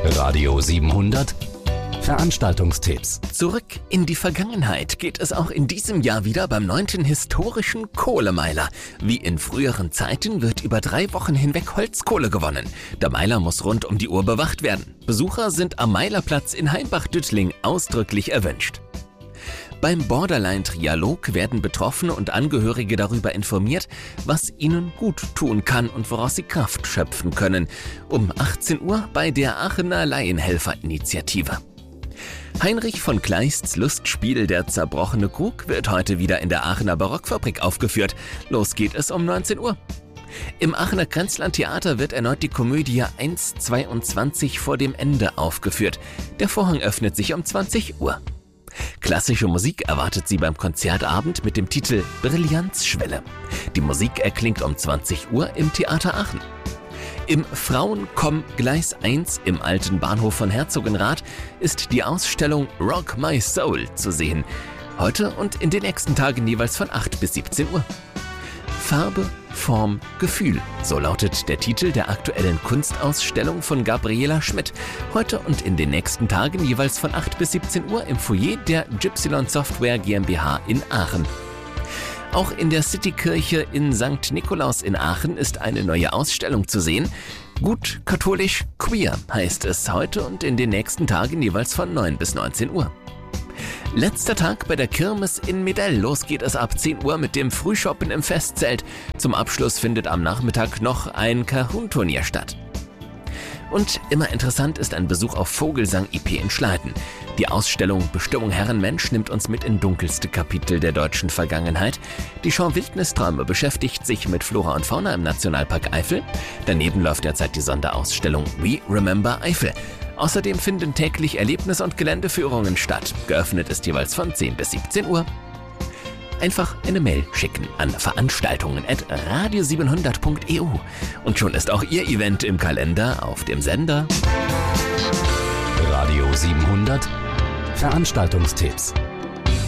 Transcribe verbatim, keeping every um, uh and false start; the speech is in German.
Radio siebenhundert Veranstaltungstipps. Zurück in die Vergangenheit geht es auch in diesem Jahr wieder beim neunten historischen Kohlemeiler. Wie in früheren Zeiten wird über drei Wochen hinweg Holzkohle gewonnen. Der Meiler muss rund um die Uhr bewacht werden. Besucher sind am Meilerplatz in Heimbach-Düttling ausdrücklich erwünscht. Beim Borderline-Trialog werden Betroffene und Angehörige darüber informiert, was ihnen gut tun kann und woraus sie Kraft schöpfen können. Um achtzehn Uhr bei der Aachener Laienhelfer-Initiative. Heinrich von Kleists Lustspiel Der zerbrochene Krug wird heute wieder in der Aachener Barockfabrik aufgeführt. Los geht es um neunzehn Uhr. Im Aachener Grenzland-Theater wird erneut die Komödie eins zweiundzwanzig vor dem Ende aufgeführt. Der Vorhang öffnet sich um zwanzig Uhr. Klassische Musik erwartet Sie beim Konzertabend mit dem Titel Brillanzschwelle. Die Musik erklingt um zwanzig Uhr im Theater Aachen. Im Frauenkomm Gleis eins im alten Bahnhof von Herzogenrath ist die Ausstellung Rock My Soul zu sehen. Heute und in den nächsten Tagen jeweils von acht bis siebzehn Uhr. Farbe, Form, Gefühl, so lautet der Titel der aktuellen Kunstausstellung von Gabriela Schmidt. Heute und in den nächsten Tagen jeweils von acht bis siebzehn Uhr im Foyer der Gypsilon Software GmbH in Aachen. Auch in der Citykirche in Sankt Nikolaus in Aachen ist eine neue Ausstellung zu sehen. Gut katholisch queer heißt es heute und in den nächsten Tagen jeweils von neun bis neunzehn Uhr. Letzter Tag bei der Kirmes in Medell. Los geht es ab zehn Uhr mit dem Frühshoppen im Festzelt. Zum Abschluss findet am Nachmittag noch ein Kahun-Turnier statt. Und immer interessant ist ein Besuch auf Vogelsang I P in Schleiten. Die Ausstellung Bestimmung Herrenmensch nimmt uns mit in dunkelste Kapitel der deutschen Vergangenheit. Die Show Wildnisträume beschäftigt sich mit Flora und Fauna im Nationalpark Eifel. Daneben läuft derzeit die Sonderausstellung We Remember Eifel. Außerdem finden täglich Erlebnis- und Geländeführungen statt. Geöffnet ist jeweils von zehn bis siebzehn Uhr. Einfach eine Mail schicken an veranstaltungen at radio siebenhundert punkt e u und schon ist auch Ihr Event im Kalender auf dem Sender. Radio siebenhundert Veranstaltungstipps.